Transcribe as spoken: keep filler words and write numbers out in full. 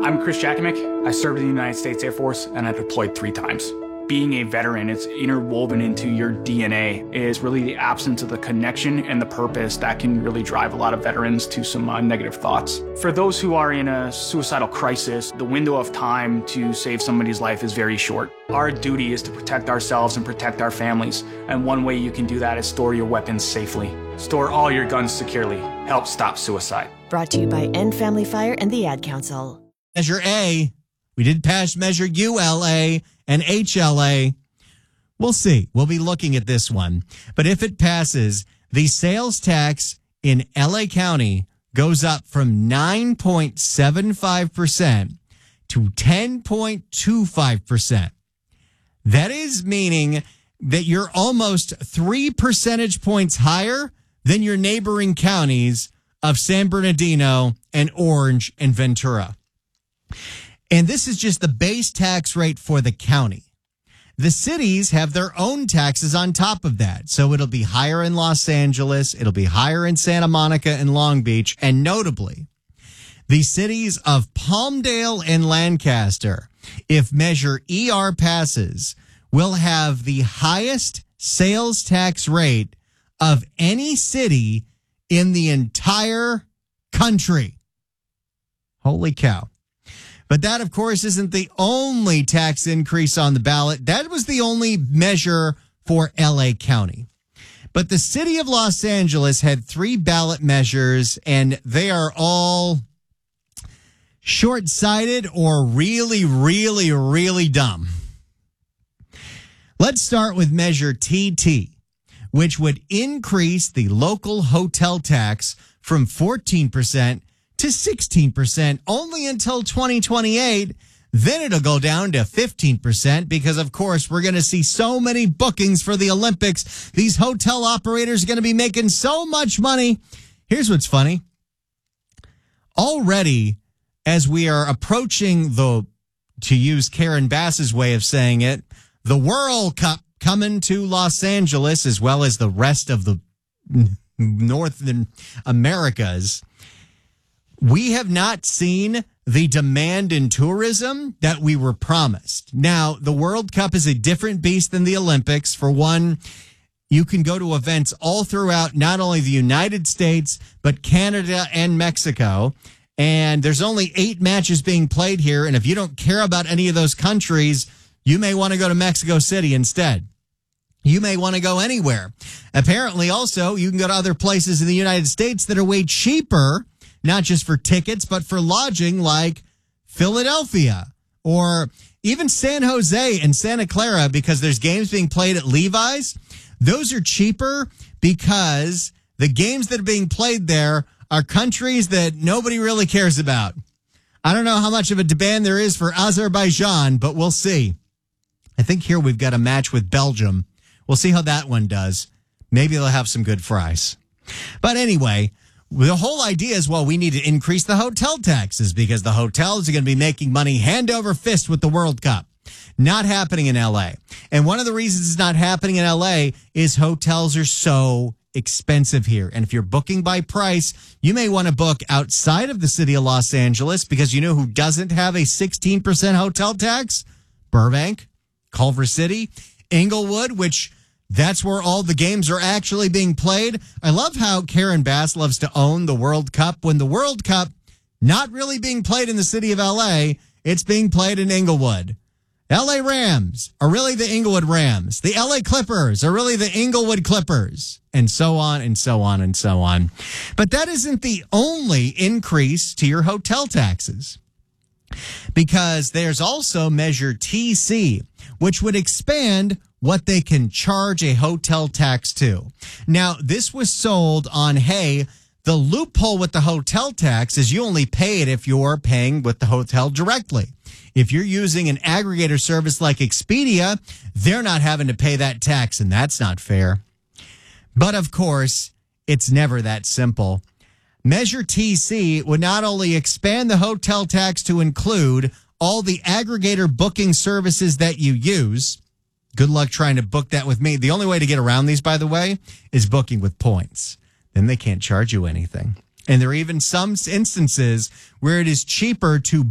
I'm Chris Jakimick. I served in the United States Air Force and I deployed three times. Being a veteran, it's interwoven into your D N A, is really the absence of the connection and the purpose that can really drive a lot of veterans to some uh, negative thoughts. For those who are in a suicidal crisis, the window of time to save somebody's life is very short. Our duty is to protect ourselves and protect our families, and one way you can do that is store your weapons safely. Store all your guns securely. Help stop suicide. Brought to you by End Family Fire and the Ad Council. Measure A. We did pass Measure U L A and H L A. We'll see. We'll be looking at this one. But if it passes, the sales tax in L A County goes up from nine point seven five percent to ten point two five percent. That is meaning that you're almost three percentage points higher than your neighboring counties of San Bernardino and Orange and Ventura. And this is just the base tax rate for the county. The cities have their own taxes on top of that. So it'll be higher in Los Angeles. It'll be higher in Santa Monica and Long Beach. And notably, the cities of Palmdale and Lancaster, if Measure E R passes, will have the highest sales tax rate of any city in the entire country. Holy cow. But that, of course, isn't the only tax increase on the ballot. That was the only measure for L A County. But the city of Los Angeles had three ballot measures, and they are all short-sighted or really, really, really dumb. Let's start with Measure T T, which would increase the local hotel tax from fourteen percent to sixteen percent only until twenty twenty-eight. Then it'll go down to fifteen percent because, of course, we're going to see so many bookings for the Olympics. These hotel operators are going to be making so much money. Here's what's funny. Already, as we are approaching the, to use Karen Bass's way of saying it, the World Cup coming to Los Angeles, as well as the rest of the Northern Americas, we have not seen the demand in tourism that we were promised. Now, the World Cup is a different beast than the Olympics. For one, you can go to events all throughout not only the United States, but Canada and Mexico. And there's only eight matches being played here. And if you don't care about any of those countries, you may want to go to Mexico City instead. You may want to go anywhere. Apparently, also, you can go to other places in the United States that are way cheaper, not just for tickets, but for lodging, like Philadelphia or even San Jose and Santa Clara, because there's games being played at Levi's. Those are cheaper because the games that are being played there are countries that nobody really cares about. I don't know how much of a demand there is for Azerbaijan, but we'll see. I think here we've got a match with Belgium. We'll see how that one does. Maybe they'll have some good fries. But anyway, the whole idea is, well, we need to increase the hotel taxes because the hotels are going to be making money hand over fist with the World Cup. Not happening in L A. And one of the reasons it's not happening in L A is hotels are so expensive here. And if you're booking by price, you may want to book outside of the city of Los Angeles, because you know who doesn't have a sixteen percent hotel tax? Burbank, Culver City, Inglewood, which that's where all the games are actually being played. I love how Karen Bass loves to own the World Cup when the World Cup not really being played in the city of L A. It's being played in Inglewood. L A Rams are really the Inglewood Rams. The L A Clippers are really the Inglewood Clippers, and so on and so on and so on. But that isn't the only increase to your hotel taxes, because there's also Measure T C, which would expand what they can charge a hotel tax to. Now, this was sold on, hey, the loophole with the hotel tax is you only pay it if you're paying with the hotel directly. If you're using an aggregator service like Expedia, they're not having to pay that tax, and that's not fair. But of course, it's never that simple. Measure T C would not only expand the hotel tax to include all the aggregator booking services that you use. Good luck trying to book that with me. The only way to get around these, by the way, is booking with points. Then they can't charge you anything. And there are even some instances where it is cheaper to